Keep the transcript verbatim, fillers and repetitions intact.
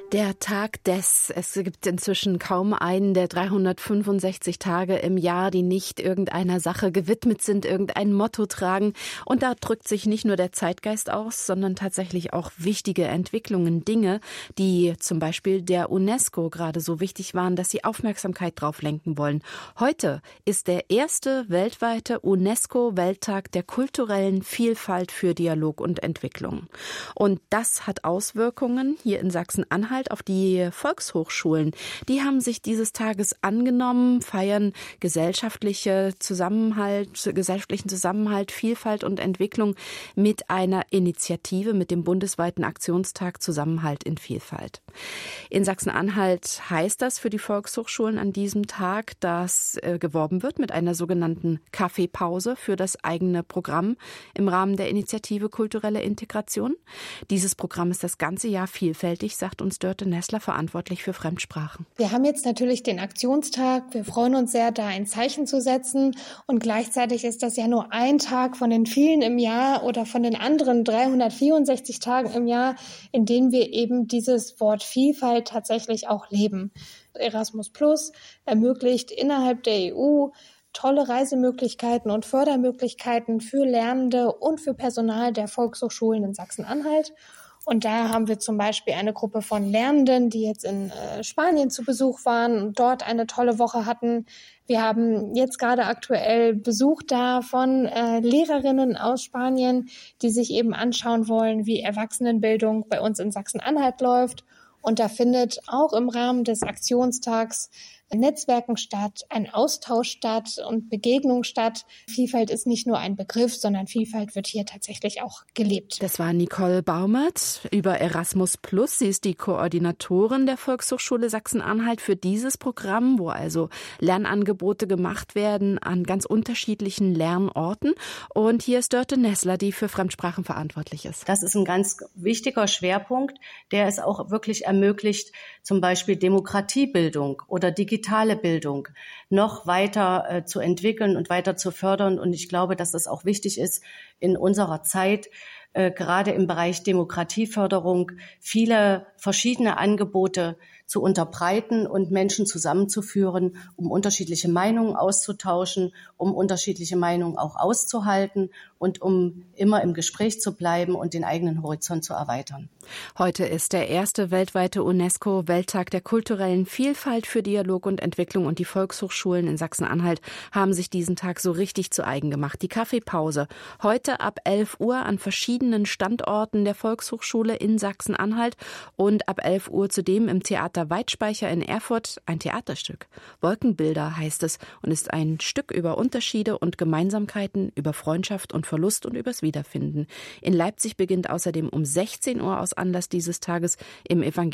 Der Tag des. Es gibt inzwischen kaum einen der dreihundertfünfundsechzig Tage im Jahr, die nicht irgendeiner Sache gewidmet sind, irgendein Motto tragen. Und da drückt sich nicht nur der Zeitgeist aus, sondern tatsächlich auch wichtige Entwicklungen, Dinge, die zum Beispiel der UNESCO gerade so wichtig waren, dass sie Aufmerksamkeit drauf lenken wollen. Heute ist der erste weltweite UNESCO-Welttag der kulturellen Vielfalt für Dialog und Entwicklung. Und das hat Auswirkungen hier in Sachsen-Anhalt auf die Volkshochschulen. Die haben sich dieses Tages angenommen, feiern gesellschaftliche Zusammenhalt, gesellschaftlichen Zusammenhalt, Vielfalt und Entwicklung mit einer Initiative, mit dem bundesweiten Aktionstag Zusammenhalt in Vielfalt. In Sachsen-Anhalt heißt das für die Volkshochschulen an diesem Tag, dass äh, geworben wird mit einer sogenannten Kaffeepause für das eigene Programm im Rahmen der Initiative Kulturelle Integration. Dieses Programm ist das ganze Jahr vielfältig, sagt uns Dörte Nessler, verantwortlich für Fremdsprachen. Wir haben jetzt natürlich den Aktionstag. Wir freuen uns sehr, da ein Zeichen zu setzen. Und gleichzeitig ist das ja nur ein Tag von den vielen im Jahr oder von den anderen dreihundertvierundsechzig Tagen im Jahr, in denen wir eben dieses Wort Vielfalt tatsächlich auch leben. Erasmus Plus ermöglicht innerhalb der E U tolle Reisemöglichkeiten und Fördermöglichkeiten für Lernende und für Personal der Volkshochschulen in Sachsen-Anhalt. Und da haben wir zum Beispiel eine Gruppe von Lernenden, die jetzt in äh, Spanien zu Besuch waren und dort eine tolle Woche hatten. Wir haben jetzt gerade aktuell Besuch da von äh, Lehrerinnen aus Spanien, die sich eben anschauen wollen, wie Erwachsenenbildung bei uns in Sachsen-Anhalt läuft. Und da findet auch im Rahmen des Aktionstags Netzwerken statt, ein Austausch statt und Begegnung statt. Vielfalt ist nicht nur ein Begriff, sondern Vielfalt wird hier tatsächlich auch gelebt. Das war Nicole Baumert über Erasmus Plus. Sie ist die Koordinatorin der Volkshochschule Sachsen-Anhalt für dieses Programm, wo also Lernangebote gemacht werden an ganz unterschiedlichen Lernorten. Und hier ist Dörte Nessler, die für Fremdsprachen verantwortlich ist. Das ist ein ganz wichtiger Schwerpunkt, der es auch wirklich ermöglicht, zum Beispiel Demokratiebildung oder digitale digitale Bildung noch weiter äh, zu entwickeln und weiter zu fördern. Und ich glaube, dass das auch wichtig ist in unserer Zeit, äh, gerade im Bereich Demokratieförderung, viele verschiedene Angebote zu unterbreiten und Menschen zusammenzuführen, um unterschiedliche Meinungen auszutauschen, um unterschiedliche Meinungen auch auszuhalten und um immer im Gespräch zu bleiben und den eigenen Horizont zu erweitern. Heute ist der erste weltweite UNESCO-Welttag der kulturellen Vielfalt für Dialog und Entwicklung und die Volkshochschulen in Sachsen-Anhalt haben sich diesen Tag so richtig zu eigen gemacht. Die Kaffeepause heute ab elf Uhr an verschiedenen Standorten der Volkshochschule in Sachsen-Anhalt und ab elf Uhr zudem im Theater Weitspeicher in Erfurt ein Theaterstück. Wolkenbilder heißt es und ist ein Stück über Unterschiede und Gemeinsamkeiten, über Freundschaft und Verlust und übers Wiederfinden. In Leipzig beginnt außerdem um sechzehn Uhr aus Anlass dieses Tages im Evangelium